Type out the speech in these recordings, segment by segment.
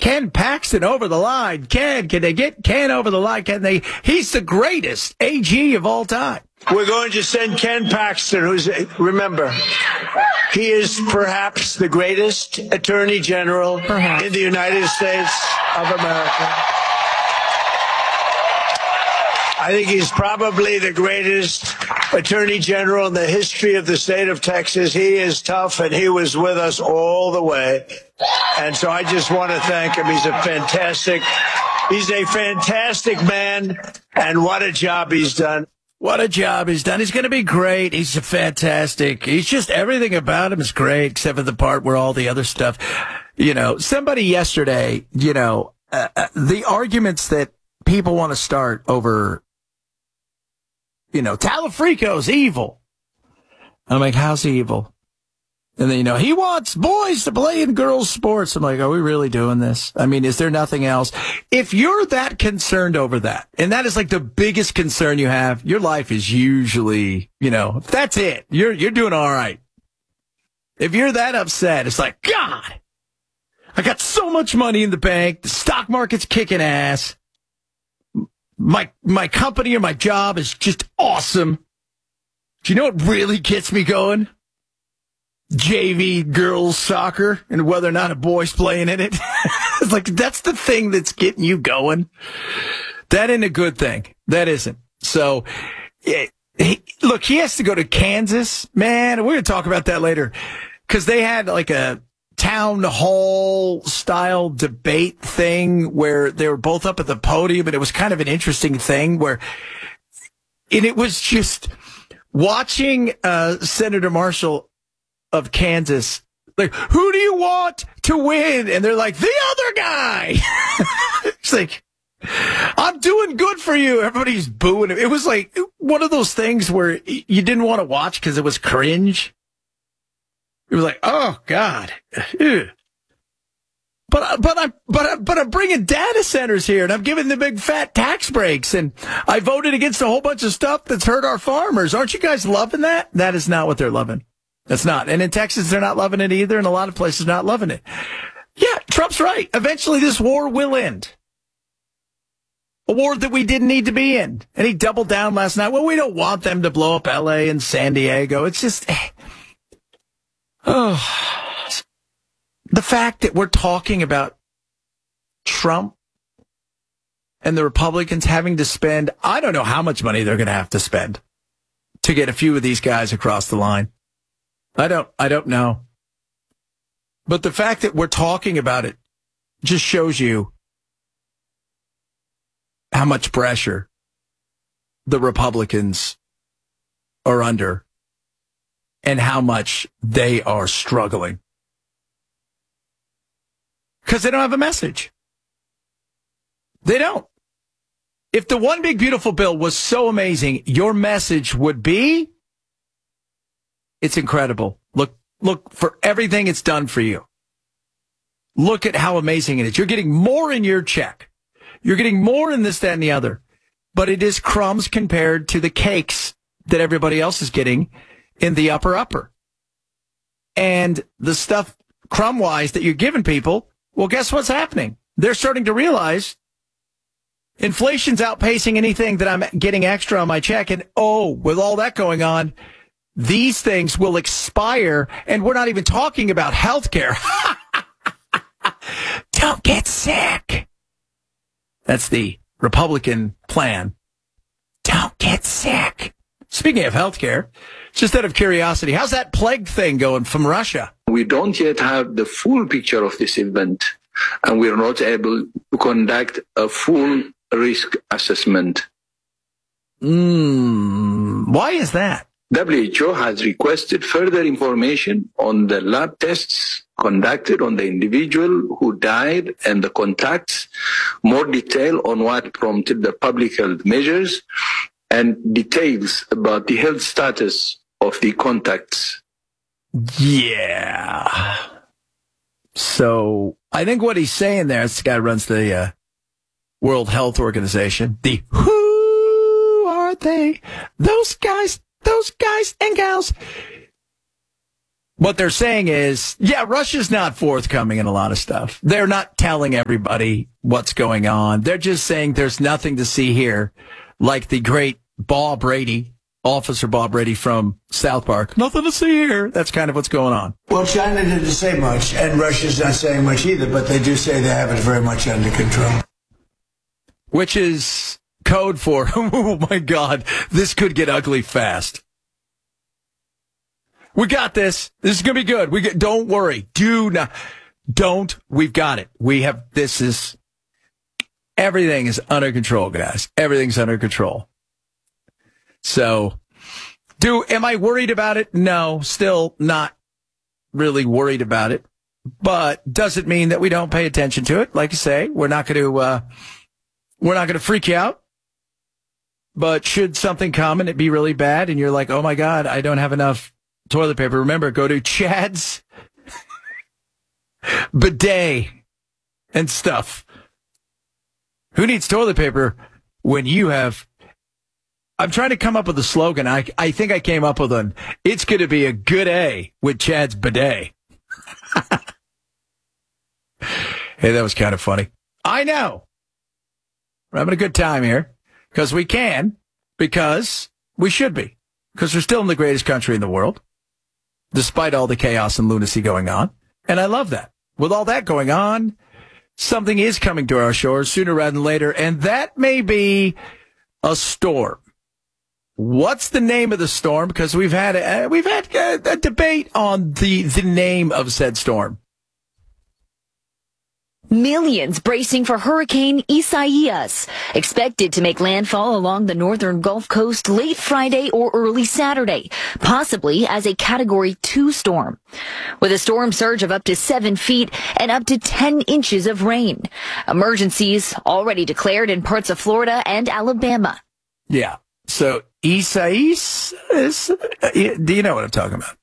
Ken Paxton over the line. Can they get Ken over the line? Can they? He's the greatest AG of all time. We're going to send Ken Paxton, remember, he is perhaps the greatest attorney general in the United States of America. I think he's probably the greatest attorney general in the history of the state of Texas. He is tough, and he was with us all the way. And so I just want to thank him. He's a fantastic man, and what a job he's done. What a job he's done. He's going to be great. He's fantastic. He's just, everything about him is great, except for the part where all the other stuff, somebody yesterday, the arguments that people want to start over, Talafrico's evil. I'm like, how's he evil? And then, he wants boys to play in girls' sports. I'm like, are we really doing this? I mean, is there nothing else? If you're that concerned over that, and that is like the biggest concern you have, your life is usually, if that's it, you're doing all right. If you're that upset, it's like, God, I got so much money in the bank. The stock market's kicking ass. My company or my job is just awesome. Do you know what really gets me going? JV girls soccer and whether or not a boy's playing in it. It's like, that's the thing that's getting you going. That ain't a good thing. That isn't. So, look, he has to go to Kansas, man. We're going to talk about that later because they had like a town hall style debate thing where they were both up at the podium, and it was kind of an interesting thing and it was just watching Senator Marshall of Kansas, like, who do you want to win? And they're like, the other guy. It's like, I'm doing good for you. Everybody's booing him. It was like one of those things where you didn't want to watch because it was cringe. It was like, oh God. Ew. But I'm bringing data centers here, and I'm giving the big fat tax breaks, and I voted against a whole bunch of stuff that's hurt our farmers. Aren't you guys loving that? That is not what they're loving. That's not. And in Texas, they're not loving it either, and a lot of places not loving it. Yeah, Trump's right. Eventually, this war will end. A war that we didn't need to be in. And he doubled down last night. Well, we don't want them to blow up L.A. and San Diego. It's just, the fact that we're talking about Trump and the Republicans having to spend, I don't know how much money they're going to have to spend to get a few of these guys across the line. I don't know. But the fact that we're talking about it just shows you how much pressure the Republicans are under and how much they are struggling. Because they don't have a message. They don't. If the One Big Beautiful Bill was so amazing, your message would be, it's incredible. Look for everything it's done for you. Look at how amazing it is. You're getting more in your check. You're getting more in this, that, and the other. But it is crumbs compared to the cakes that everybody else is getting in the upper. And the stuff crumb-wise that you're giving people, well, guess what's happening? They're starting to realize inflation's outpacing anything that I'm getting extra on my check. And, with all that going on, these things will expire, and we're not even talking about health care. Don't get sick. That's the Republican plan. Don't get sick. Speaking of health care, just out of curiosity, how's that plague thing going from Russia? We don't yet have the full picture of this event, and we're not able to conduct a full risk assessment. Why is that? WHO has requested further information on the lab tests conducted on the individual who died and the contacts, more detail on what prompted the public health measures, and details about the health status of the contacts. Yeah. So I think what he's saying there, this guy runs the World Health Organization. Who are they? Those guys and gals. what they're saying is, yeah, Russia's not forthcoming in a lot of stuff. They're not telling everybody what's going on. They're just saying there's nothing to see here, like the great Bob Brady, Officer Bob Brady from South Park. Nothing to see here. That's kind of what's going on. Well, China didn't say much, and Russia's not saying much either, but they do say they have it very much under control. Which is code for, oh my God, this could get ugly fast. We got this. This is going to be good. Don't worry. We've got it. Everything is under control, guys. Everything's under control. So, am I worried about it? No, still not really worried about it. But does it mean that we don't pay attention to it? Like you say, we're not going to freak you out. But should something come and it be really bad and you're like, oh my God, I don't have enough toilet paper. Remember, go to Chad's bidet and stuff. Who needs toilet paper when you have... I'm trying to come up with a slogan. I think I came up with one. It's going to be a good A with Chad's bidet. Hey, that was kind of funny. I know. We're having a good time here because we should be, because we're still in the greatest country in the world, despite all the chaos and lunacy going on. And I love that. With all that going on, something is coming to our shores sooner rather than later, and that may be a storm. What's the name of the storm? Because we've had a debate on the name of said storm. Millions bracing for Hurricane Isaias, expected to make landfall along the northern Gulf Coast late Friday or early Saturday, possibly as a Category 2 storm. With a storm surge of up to 7 feet and up to 10 inches of rain. Emergencies already declared in parts of Florida and Alabama. Yeah. So Isaias is, do you know what I'm talking about?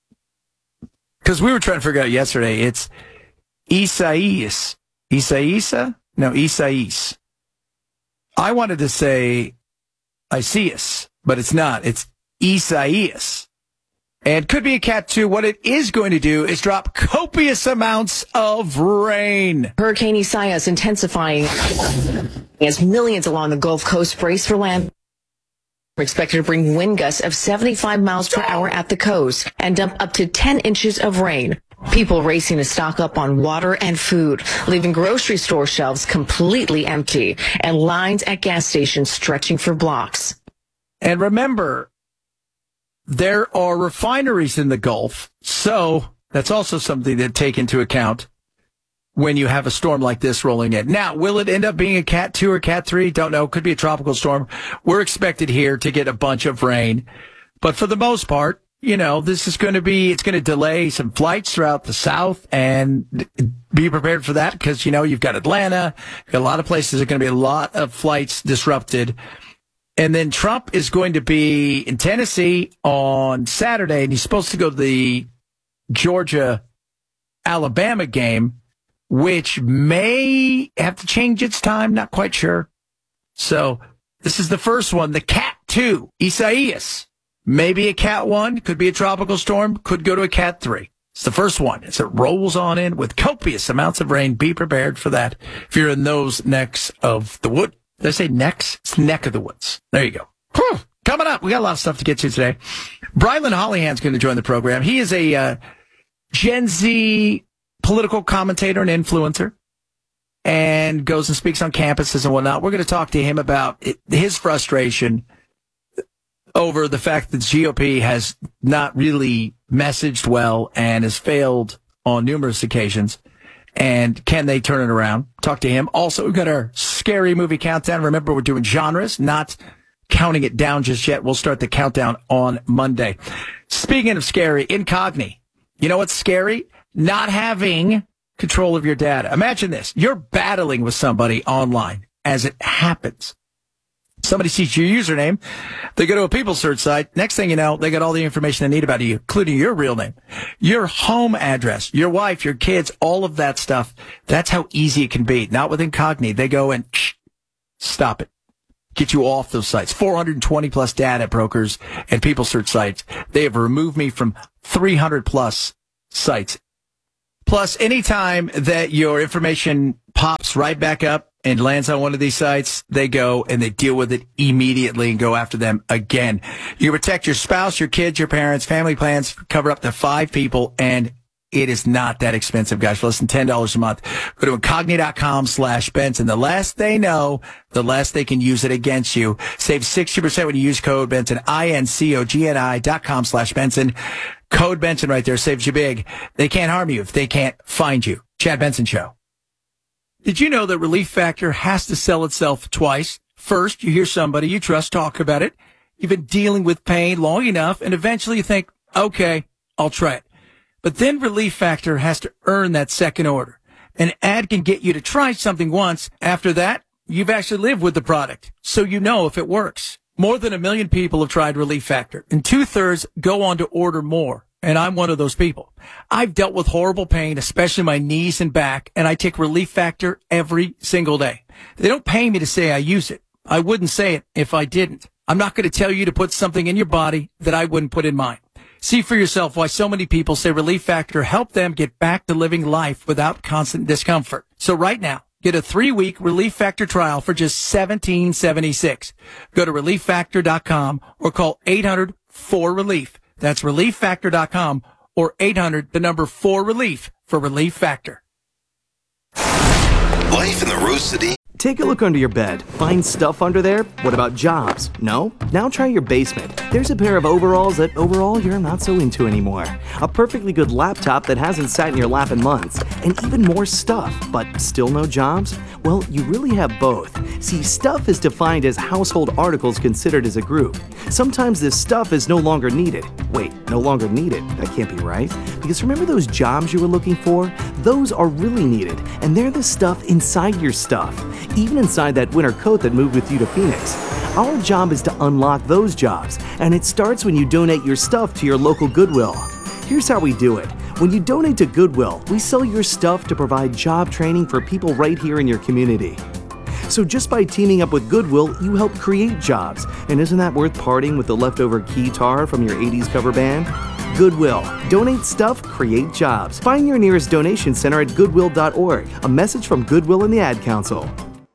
Because we were trying to figure out yesterday. It's Isaias. Isaias? No, Isaias. I wanted to say Isaias, but it's not. It's Isaias. And could be a Cat 2. What it is going to do is drop copious amounts of rain. Hurricane Isaias intensifying as millions along the Gulf Coast brace for land. We're expected to bring wind gusts of 75 miles per hour at the coast and dump up to 10 inches of rain. People racing to stock up on water and food, leaving grocery store shelves completely empty and lines at gas stations stretching for blocks. And remember, there are refineries in the Gulf, so that's also something to take into account when you have a storm like this rolling in. Now, will it end up being a Cat 2 or Cat 3? Don't know. Could be a tropical storm. We're expected here to get a bunch of rain. But for the most part, this is going to it's going to delay some flights throughout the South, and be prepared for that because, you've got Atlanta. You've got a lot of places. There are going to be a lot of flights disrupted. And then Trump is going to be in Tennessee on Saturday, and he's supposed to go to the Georgia-Alabama game, which may have to change its time. Not quite sure. So this is the first one, the Cat 2, Isaias. Maybe a Cat 1, could be a tropical storm, could go to a Cat 3. It's the first one as it rolls on in with copious amounts of rain. Be prepared for that if you're in those necks of the wood. Did I say necks? It's neck of the woods. There you go. Whew. Coming up, we got a lot of stuff to get to today. Brylan Hollyhan's going to join the program. He is a Gen Z political commentator and influencer, and goes and speaks on campuses and whatnot. We're going to talk to him about his frustration over the fact that GOP has not really messaged well and has failed on numerous occasions. And can they turn it around? Talk to him. Also, we've got our scary movie countdown. Remember, we're doing genres, not counting it down just yet. We'll start the countdown on Monday. Speaking of scary, Incogni. You know what's scary? Not having control of your data. Imagine this. You're battling with somebody online as it happens. Somebody sees your username. They go to a people search site. Next thing you know, they got all the information they need about you, including your real name, your home address, your wife, your kids, all of that stuff. That's how easy it can be. Not with Incogni. They go and stop it. get you off those sites. 420 plus data brokers and people search sites. They have removed me from 300 plus sites. Plus, anytime that your information pops right back up and lands on one of these sites, they go and they deal with it immediately and go after them again. You protect your spouse, your kids, your parents. Family plans cover up to 5 people, and it is not that expensive, guys. For less than $10 a month, go to Incogni.com/Benson. The less they know, the less they can use it against you. Save 60% when you use code Benson, INCOGNI.com/Benson. Code Benson right there saves you big. They can't harm you if they can't find you. Chad Benson Show. Did you know that Relief Factor has to sell itself twice? First, you hear somebody you trust talk about it. You've been dealing with pain long enough, and eventually you think, okay, I'll try it. But then Relief Factor has to earn that second order. An ad can get you to try something once. After that, you've actually lived with the product, so you know if it works. More than 1 million people have tried Relief Factor, and 2/3 go on to order more. And I'm one of those people. I've dealt with horrible pain, especially my knees and back, and I take Relief Factor every single day. They don't pay me to say I use it. I wouldn't say it if I didn't. I'm not going to tell you to put something in your body that I wouldn't put in mine. See for yourself why so many people say Relief Factor helped them get back to living life without constant discomfort. So right now, get a 3-week Relief Factor trial for just $17.76. Go to ReliefFactor.com or call 800-4RELIEF. That's ReliefFactor.com or 800-4RELIEF for Relief Factor. Life in the Rose City. Take a look under your bed. Find stuff under there? What about jobs? No? Now try your basement. There's a pair of overalls that overall you're not so into anymore. A perfectly good laptop that hasn't sat in your lap in months. And even more stuff, but still no jobs? Well, you really have both. See, stuff is defined as household articles considered as a group. Sometimes this stuff is no longer needed. Wait, no longer needed? That can't be right. Because remember those jobs you were looking for? Those are really needed, and they're the stuff inside your stuff. Even inside that winter coat that moved with you to Phoenix. Our job is to unlock those jobs, and it starts when you donate your stuff to your local Goodwill. Here's how we do it. When you donate to Goodwill, we sell your stuff to provide job training for people right here in your community. So just by teaming up with Goodwill, you help create jobs. And isn't that worth parting with the leftover keytar from your 80s cover band? Goodwill. Donate stuff, create jobs. Find your nearest donation center at goodwill.org. A message from Goodwill and the Ad Council.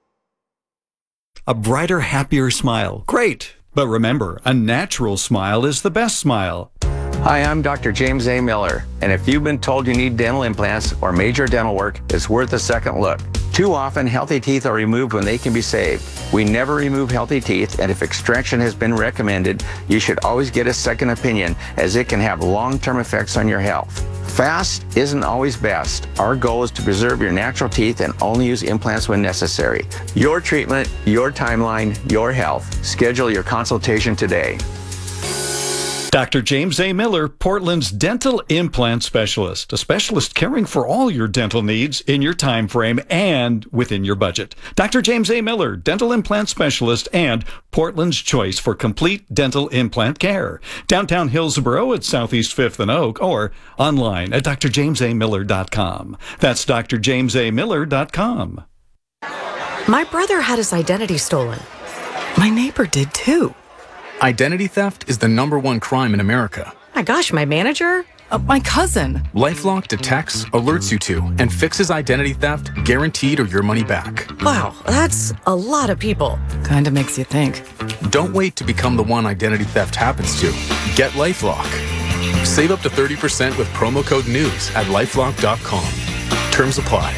A brighter, happier smile. Great. But remember, a natural smile is the best smile. Hi, I'm Dr. James A. Miller, and if you've been told you need dental implants or major dental work, it's worth a second look. Too often, healthy teeth are removed when they can be saved. We never remove healthy teeth, and if extraction has been recommended, you should always get a second opinion, as it can have long-term effects on your health. Fast isn't always best. Our goal is to preserve your natural teeth and only use implants when necessary. Your treatment, your timeline, your health. Schedule your consultation today. Dr. James A. Miller, Portland's dental implant specialist, a specialist caring for all your dental needs in your time frame and within your budget. Dr. James A. Miller, dental implant specialist and Portland's choice for complete dental implant care. Downtown Hillsborough at Southeast 5th and Oak, or online at drjamesamiller.com. That's drjamesamiller.com. My brother had his identity stolen. My neighbor did too. Identity theft is the #1 crime in America. My gosh, my manager? My cousin. LifeLock detects, alerts you to, and fixes identity theft, guaranteed or your money back. Wow, that's a lot of people. Kinda makes you think. Don't wait to become the one identity theft happens to. Get LifeLock. Save up to 30% with promo code NEWS at LifeLock.com. Terms apply.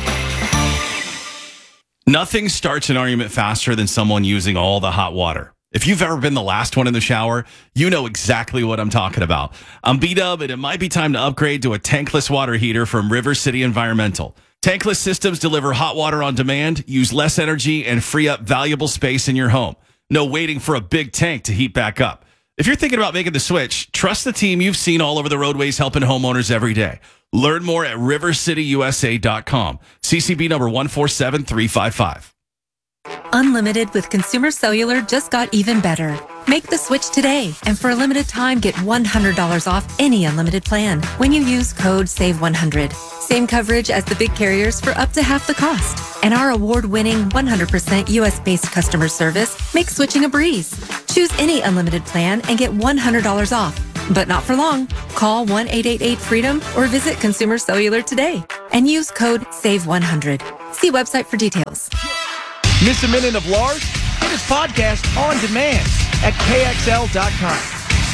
Nothing starts an argument faster than someone using all the hot water. If you've ever been the last one in the shower, you know exactly what I'm talking about. I'm B-Dub, and it might be time to upgrade to a tankless water heater from River City Environmental. Tankless systems deliver hot water on demand, use less energy, and free up valuable space in your home. No waiting for a big tank to heat back up. If you're thinking about making the switch, trust the team you've seen all over the roadways helping homeowners every day. Learn more at rivercityusa.com. CCB number 147355. Unlimited with Consumer Cellular just got even better. Make the switch today, and for a limited time, get $100 off any unlimited plan when you use code SAVE100. Same coverage as the big carriers for up to half the cost. And our award-winning 100% U.S.-based customer service makes switching a breeze. Choose any unlimited plan and get $100 off. But not for long. Call 1-888-FREEDOM or visit Consumer Cellular today and use code SAVE100. See website for details. Miss a minute of Lars? Get his podcast on demand at KXL.com.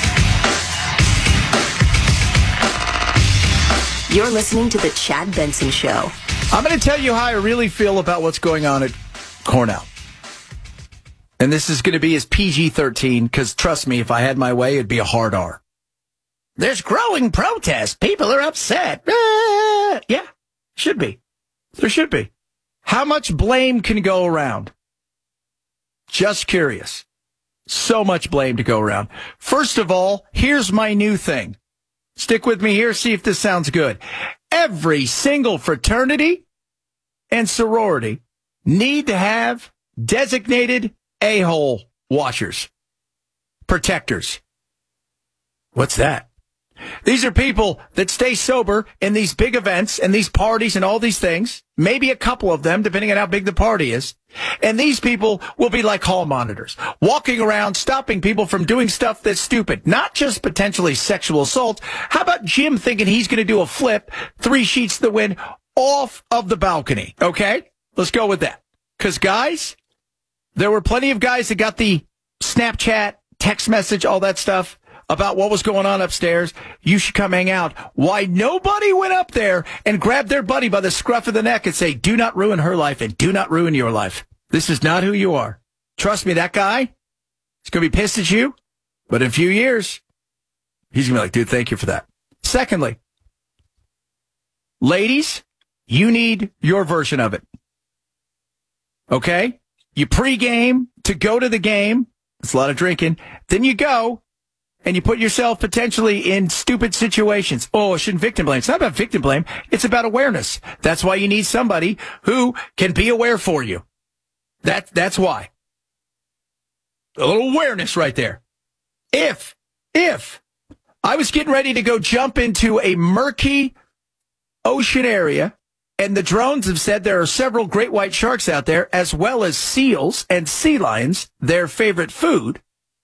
You're listening to The Chad Benson Show. I'm going to tell you how I really feel about what's going on at Cornell. And this is going to be as PG-13, because trust me, if I had my way, it'd be a hard R. There's growing protest. People are upset. Yeah, should be. There should be. How much blame can go around? Just curious. So much blame to go around. First of all, here's my new thing. Stick with me here, see if this sounds good. Every single fraternity and sorority need to have designated a-hole washers, protectors. What's that? These are people that stay sober in these big events and these parties and all these things, maybe a couple of them, depending on how big the party is. And these people will be like hall monitors, walking around, stopping people from doing stuff that's stupid, not just potentially sexual assault. How about Jim thinking he's going to do a flip, 3 sheets to the wind, off of the balcony? Okay, let's go with that. Because, guys, there were plenty of guys that got the Snapchat, text message, all that stuff about what was going on upstairs. You should come hang out. Why nobody went up there and grabbed their buddy by the scruff of the neck and say, do not ruin her life and do not ruin your life. This is not who you are. Trust me, that guy is going to be pissed at you, but in a few years, he's going to be like, dude, thank you for that. Secondly, ladies, you need your version of it. Okay? You pregame to go to the game. It's a lot of drinking. Then you go. And you put yourself potentially in stupid situations. Oh, I shouldn't victim blame. It's not about victim blame. It's about awareness. That's why you need somebody who can be aware for you. That's why. A little awareness right there. If I was getting ready to go jump into a murky ocean area, and the drones have said there are several great white sharks out there, as well as seals and sea lions, their favorite food,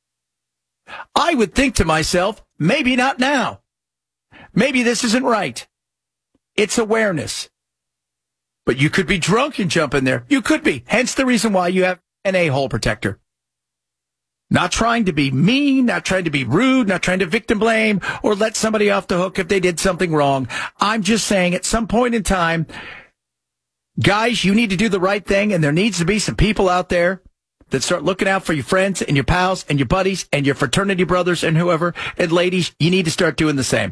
I would think to myself, maybe not now. Maybe this isn't right. It's awareness. But you could be drunk and jump in there. You could be. Hence the reason why you have an a-hole protector. Not trying to be mean, not trying to be rude, not trying to victim blame or let somebody off the hook if they did something wrong. I'm just saying at some point in time, guys, you need to do the right thing, and there needs to be some people out there that start looking out for your friends and your pals and your buddies and your fraternity brothers and whoever. And ladies, you need to start doing the same.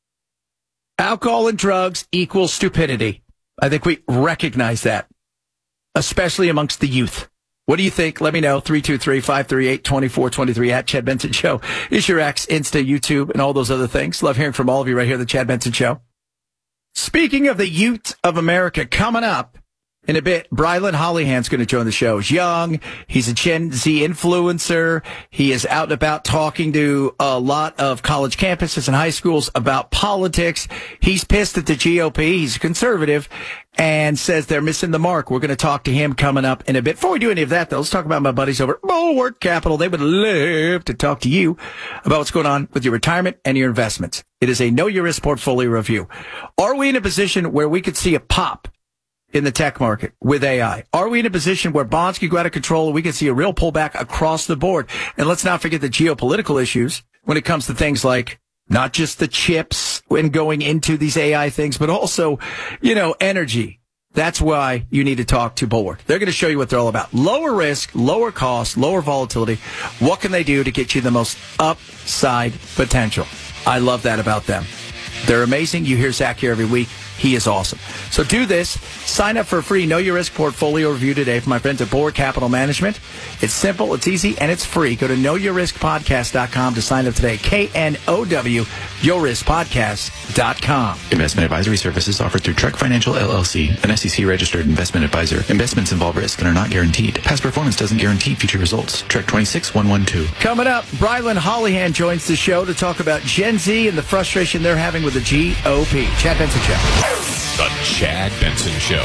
Alcohol and drugs equals stupidity. I think we recognize that, especially amongst the youth. What do you think? Let me know. 323-538-2423 at Chad Benson Show is your X, Insta, YouTube, and all those other things. Love hearing from all of you right here at the Chad Benson Show. Speaking of the youth of America, coming up in a bit, Brylan Hollyhan's going to join the show. He's young. He's a Gen Z influencer. He is out and about talking to a lot of college campuses and high schools about politics. He's pissed at the GOP. He's a conservative and says they're missing the mark. We're going to talk to him coming up in a bit. Before we do any of that, though, let's talk about my buddies over at Bulwark Capital. They would love to talk to you about what's going on with your retirement and your investments. It is a Know Your Risk portfolio review. Are we in a position where we could see a pop in the tech market with AI? Are we in a position where bonds could go out of control and we can see a real pullback across the board? And let's not forget the geopolitical issues when it comes to things like not just the chips and going into these AI things, but also, energy. That's why you need to talk to Bulwark. They're going to show you what they're all about. Lower risk, lower cost, lower volatility. What can they do to get you the most upside potential? I love that about them. They're amazing. You hear Zach here every week. He is awesome. So do this. Sign up for a free Know Your Risk portfolio review today from my friends at Board Capital Management. It's simple, it's easy, and it's free. Go to knowyourriskpodcast.com to sign up today. KNOW, yourriskpodcast.com. Investment advisory services offered through Trek Financial LLC, an SEC-registered investment advisor. Investments involve risk and are not guaranteed. Past performance doesn't guarantee future results. Trek 26112. Coming up, Brylan Hollyhan joins the show to talk about Gen Z and the frustration they're having with the GOP. Chad Benson Show. The Chad Benson Show.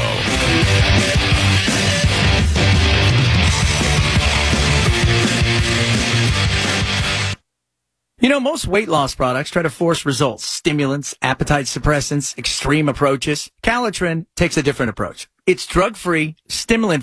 You know, most weight loss products try to force results. Stimulants, appetite suppressants, extreme approaches. Calitrin takes a different approach. It's drug-free, stimulant